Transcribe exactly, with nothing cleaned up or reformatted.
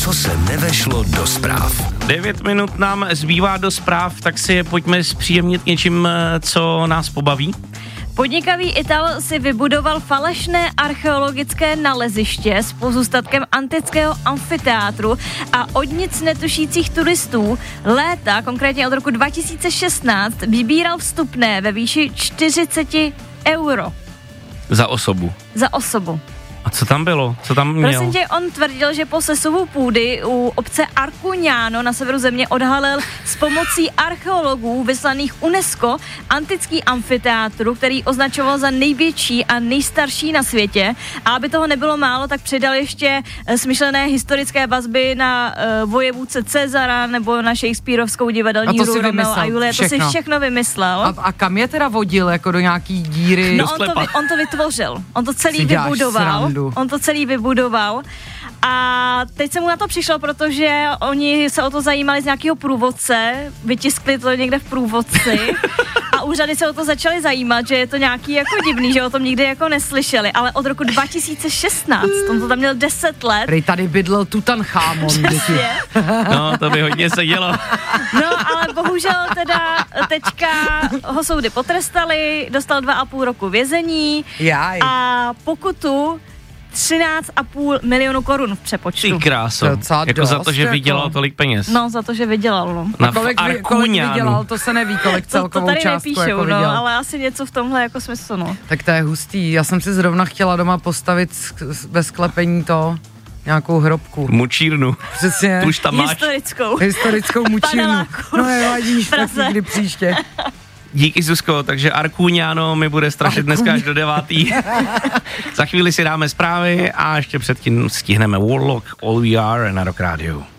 co se nevešlo do zpráv. Devět minut nám zbývá do zpráv, tak si je pojďme zpříjemnit něčím, co nás pobaví. Podnikavý Ital si vybudoval falešné archeologické naleziště s pozůstatkem antického amfiteátru a od nic netušících turistů léta, konkrétně od roku dva tisíce šestnáct, vybíral vstupné ve výši čtyřicet euro. Za osobu. Za osobu. A co tam bylo? Co tam měl? Prosím tě, on tvrdil, že po sesuvu půdy u obce Arcugnano na severu země odhalil s pomocí archeologů vyslaných UNESCO antický amfiteátru, který označoval za největší a nejstarší na světě. A aby toho nebylo málo, tak přidal ještě smyšlené historické vazby na uh, vojevůdce Cezara nebo na Shakespeareovskou divadelní hru Romeo a Julie. To si všechno vymyslel. A, a kam je teda vodil? Jako do nějaký díry? No on to, on to vytvořil. On to celý vybudoval. On to celý vybudoval a teď se mu na to přišlo, protože oni se o to zajímali z nějakého průvodce, vytiskli to někde v průvodci a úřady se o to začaly zajímat, že je to nějaký jako divný, že o tom nikdy jako neslyšeli, ale od roku dva tisíce šestnáct, on to tam měl deset let. Prej tady bydlel Tutanchamon. Přesně. No, to by hodně se dělo. No, ale bohužel teda teďka ho soudy potrestali, dostal dva a půl roku vězení Jaj. a pokutu třináct a půl milionu korun v přepočtu. Ty kráso, jako dost, za to, že jako vydělal tolik peněz. No, za to, že vydělal, no. Na kolik, vy, kolik vydělal, to se neví, kolik celkovou to, to tady částku nepíšou, jako no, vydělal. ale asi něco v tomhle jako smyslu, no. Tak to je hustý, já jsem si zrovna chtěla doma postavit ve sklepení to, nějakou hrobku. Mučírnu. Přesně. Tu už tam máš. Historickou. Historickou mučírnu. No nevadíš, tak někdy příště. Díky, Zuzko, takže Arcugnano mi bude strašit dneska až do devátý. Za chvíli si dáme zprávy a ještě předtím stihneme Warlock, All We Are na Rock Radio.